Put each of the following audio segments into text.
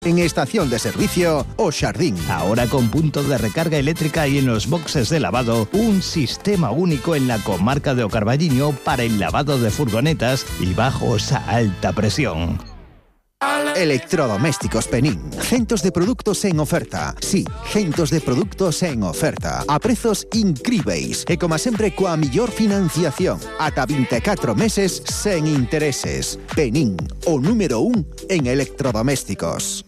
En estación de servicio o Jardín. Ahora con punto de recarga eléctrica y en los boxes de lavado, un sistema único en la comarca de O Carballiño para el lavado de furgonetas y bajos a alta presión. Electrodomésticos Penín. Cientos de productos en oferta. Sí, cientos de productos en oferta. A prezos incríveis. E como sempre coa millor financiación. Ata 24 meses sen intereses. Penín, o número 1 en electrodomésticos.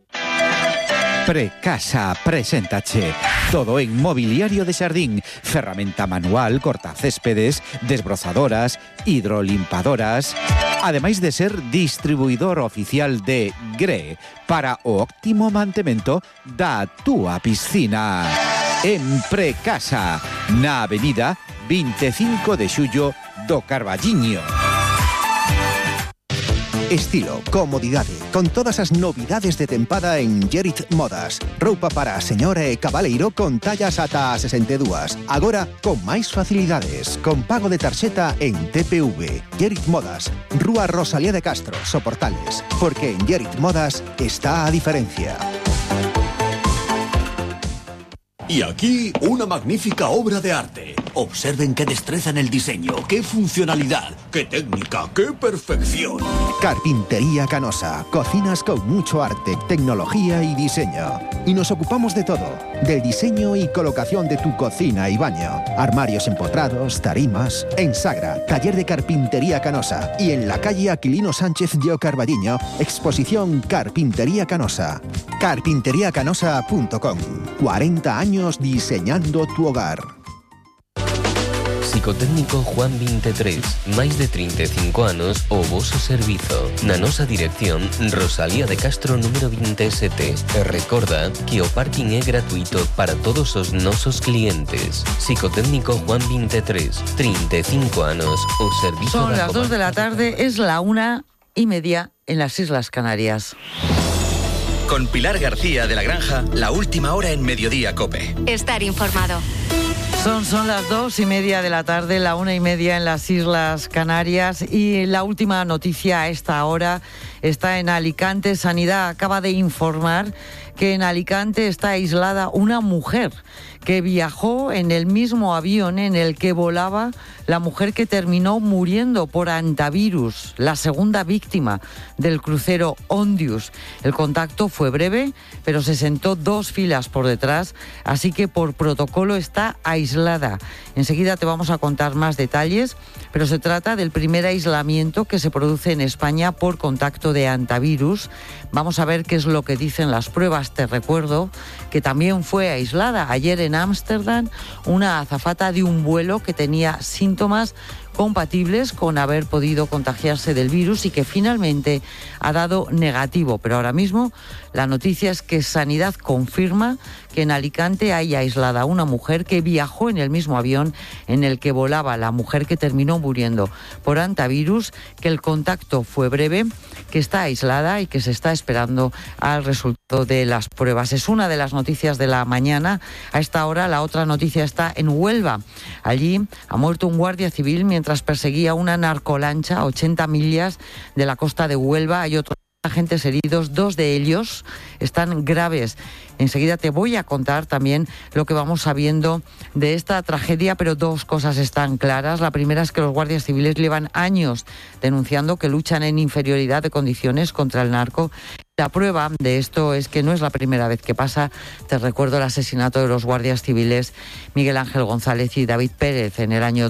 Precasa preséntache todo en mobiliario de Jardín, ferramenta manual, cortacéspedes, desbrozadoras, hidrolimpadoras, ademais de ser distribuidor oficial de GRE para o óptimo mantemento da túa piscina. En Precasa, na avenida 25 de xullo do Carballiño. Estilo, comodidade, con todas as novidades de tempada en Gerit Modas. Roupa para a señora e cabaleiro con tallas ata a 62. Agora con máis facilidades, con pago de tarxeta en TPV. Gerit Modas, Rúa Rosalía de Castro, Soportales. Porque en Gerit Modas está a diferencia. Y aquí, una magnífica obra de arte. Observen qué destreza en el diseño, qué funcionalidad, qué técnica, qué perfección. Carpintería Canosa. Cocinas con mucho arte, tecnología y diseño. Y nos ocupamos de todo. Del diseño y colocación de tu cocina y baño. Armarios empotrados, tarimas. En Sagra, taller de Carpintería Canosa. Y en la calle Aquilino Sánchez de O Carballiño, exposición Carpintería Canosa. Carpinteriacanosa.com. 40 años diseñando tu hogar. Psicotécnico Juan 23, máis de 35 anos o voso servizo. Na nosa dirección, Rosalía de Castro número 27. E recorda que o parking é gratuito para todos os nosos clientes. Psicotécnico Juan 23, 35 anos o servizo. Son las 2 de la tarde, es la 1:30 en las Islas Canarias. Con Pilar García de la Granja, la última hora en Mediodía COPE. Estar informado. Son las 2:30 de la tarde, la 1:30 en las Islas Canarias, y la última noticia a esta hora está en Alicante. Sanidad acaba de informar que en Alicante está aislada una mujer que viajó en el mismo avión en el que volaba la mujer que terminó muriendo por hantavirus, la segunda víctima del crucero Ondius. El contacto fue breve, pero se sentó 2 filas por detrás, así que por protocolo está aislada. Enseguida te vamos a contar más detalles, pero se trata del primer aislamiento que se produce en España por contacto de hantavirus. Vamos a ver qué es lo que dicen las pruebas. Te recuerdo que también fue aislada ayer en Ámsterdam una azafata de un vuelo que tenía síntomas compatibles con haber podido contagiarse del virus y que finalmente ha dado negativo. Pero ahora mismo la noticia es que Sanidad confirma que en Alicante hay aislada a una mujer que viajó en el mismo avión en el que volaba la mujer que terminó muriendo por hantavirus, que el contacto fue breve, que está aislada y que se está esperando al resultado de las pruebas. Es una de las noticias de la mañana. A esta hora la otra noticia está en Huelva. Allí ha muerto un guardia civil mientras perseguía una narcolancha a 80 millas de la costa de Huelva. Hay otros agentes heridos, 2 de ellos están graves. Enseguida te voy a contar también lo que vamos sabiendo de esta tragedia, pero 2 cosas están claras. La primera es que los guardias civiles llevan años denunciando que luchan en inferioridad de condiciones contra el narco. La prueba de esto es que no es la primera vez que pasa. Te recuerdo el asesinato de los guardias civiles Miguel Ángel González y David Pérez en el año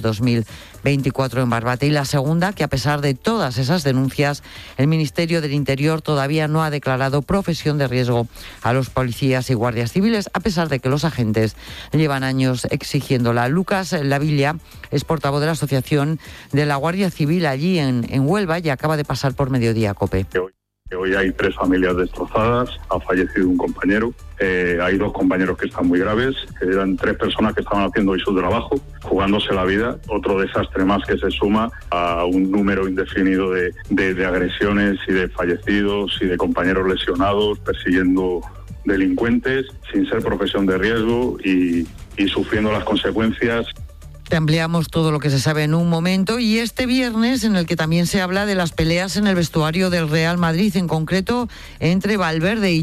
2024 en Barbate. Y la segunda, que a pesar de todas esas denuncias, el Ministerio del Interior todavía no ha declarado profesión de riesgo a los policías y guardias civiles, a pesar de que los agentes llevan años exigiéndola. Lucas Lavilla es portavoz de la Asociación de la Guardia Civil allí en Huelva y acaba de pasar por Mediodía COPE. Hoy hay 3 familias destrozadas, ha fallecido un compañero, hay 2 compañeros que están muy graves, eran 3 personas que estaban haciendo hoy su trabajo, jugándose la vida, otro desastre más que se suma a un número indefinido de agresiones y de fallecidos y de compañeros lesionados, persiguiendo delincuentes sin ser profesión de riesgo y sufriendo las consecuencias. Te ampliamos todo lo que se sabe en un momento, y este viernes en el que también se habla de las peleas en el vestuario del Real Madrid, en concreto entre Valverde y